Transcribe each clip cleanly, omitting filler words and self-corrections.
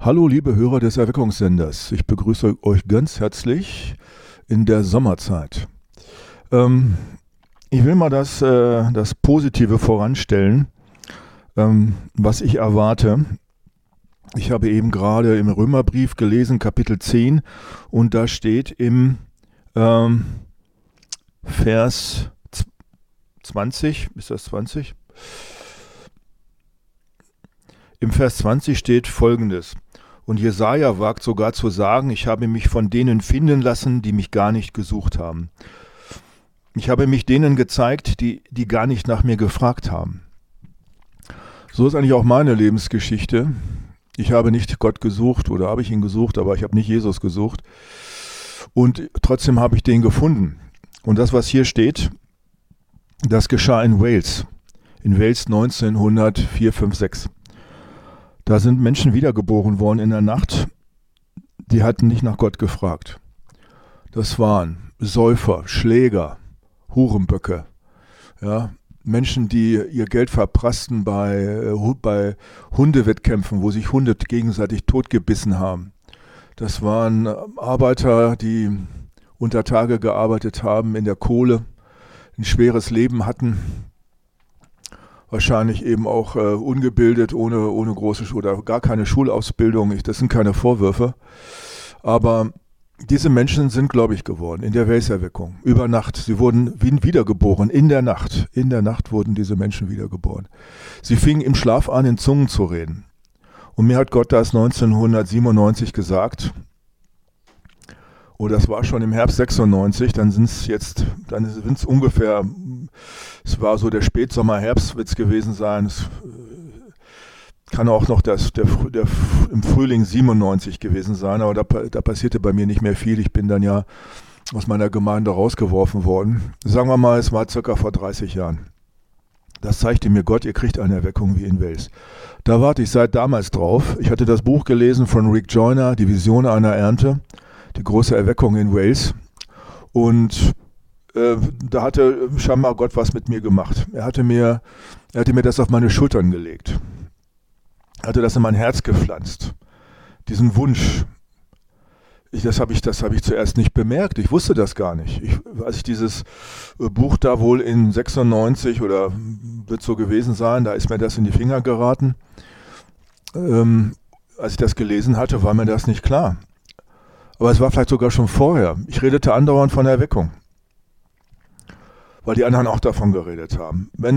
Hallo liebe Hörer des Erweckungssenders, ich begrüße euch ganz herzlich in der Sommerzeit. Ich will mal das Positive voranstellen, was ich erwarte. Ich habe eben gerade im Römerbrief gelesen, Kapitel 10, und da steht im Vers 20, ist das 20? Im Vers 20 steht Folgendes: Und Jesaja wagt sogar zu sagen, ich habe mich von denen finden lassen, die mich gar nicht gesucht haben. Ich habe mich denen gezeigt, die gar nicht nach mir gefragt haben. So ist eigentlich auch meine Lebensgeschichte. Ich habe nicht Gott gesucht, oder habe ich ihn gesucht, aber ich habe nicht Jesus gesucht. Und trotzdem habe ich den gefunden. Und das, was hier steht, das geschah in Wales. In Wales 1904, 5, 6. Da sind Menschen wiedergeboren worden in der Nacht, die hatten nicht nach Gott gefragt. Das waren Säufer, Schläger, Hurenböcke, ja, Menschen, die ihr Geld verprassten bei Hundewettkämpfen, wo sich Hunde gegenseitig totgebissen haben. Das waren Arbeiter, die unter Tage gearbeitet haben in der Kohle, ein schweres Leben hatten. Wahrscheinlich eben auch ungebildet, ohne große oder gar keine Schulausbildung. Das sind keine Vorwürfe. Aber diese Menschen sind gläubig geworden in der Wales-Erweckung. Über Nacht. Sie wurden wiedergeboren. In der Nacht. In der Nacht wurden diese Menschen wiedergeboren. Sie fingen im Schlaf an, in Zungen zu reden. Und mir hat Gott das 1997 gesagt. Und das war schon im Herbst 96, dann sind es ungefähr, es war so der Spätsommer, Herbst wird es gewesen sein. Es kann auch noch der im Frühling 97 gewesen sein, aber da passierte bei mir nicht mehr viel. Ich bin dann ja aus meiner Gemeinde rausgeworfen worden. Sagen wir mal, es war circa vor 30 Jahren. Das zeigte mir Gott, ihr kriegt eine Erweckung wie in Wales. Da warte ich seit damals drauf. Ich hatte das Buch gelesen von Rick Joyner, Die Vision einer Ernte. Die große Erweckung in Wales. Und da hatte scheinbar Gott was mit mir gemacht. Er hatte mir das auf meine Schultern gelegt. Er hatte das in mein Herz gepflanzt. Diesen Wunsch. Das habe ich zuerst nicht bemerkt. Ich wusste das gar nicht. Als ich dieses Buch da wohl in 96 oder wird so gewesen sein, da ist mir das in die Finger geraten. Als ich das gelesen hatte, war mir das nicht klar. Aber es war vielleicht sogar schon vorher. Ich redete andauernd von der Erweckung. Weil die anderen auch davon geredet haben. Wenn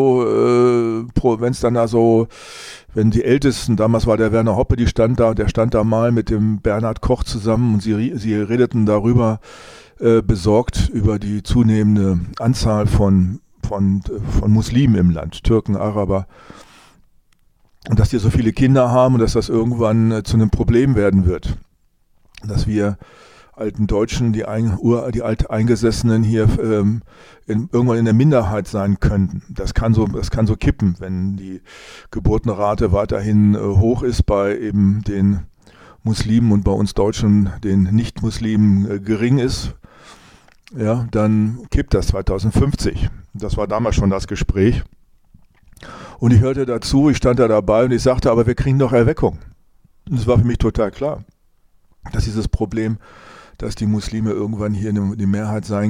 die Ältesten, damals war der Werner Hoppe, der stand da mal mit dem Bernhard Koch zusammen und sie redeten darüber, besorgt über die zunehmende Anzahl von Muslimen im Land, Türken, Araber. Und dass die so viele Kinder haben und dass das irgendwann zu einem Problem werden wird. Dass wir alten Deutschen, die Alteingesessenen hier irgendwann in der Minderheit sein könnten. Das kann so kippen, wenn die Geburtenrate weiterhin hoch ist bei eben den Muslimen und bei uns Deutschen den Nicht-Muslimen gering ist. Ja, dann kippt das 2050. Das war damals schon das Gespräch. Und ich hörte dazu, ich stand da dabei und ich sagte, aber wir kriegen doch Erweckung. Und das war für mich total klar. Dass dieses Problem, dass die Muslime irgendwann hier die Mehrheit sein